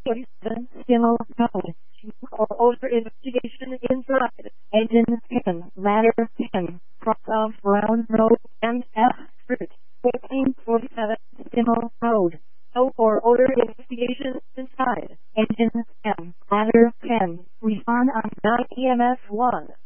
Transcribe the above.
47 still code. Or odor investigation inside. Engine pin, ladder pin, cross of brown road and F fruit. 1447 still code. No or odor investigation inside. Engine pin, ladder pin. Respond on 9 EMS 1.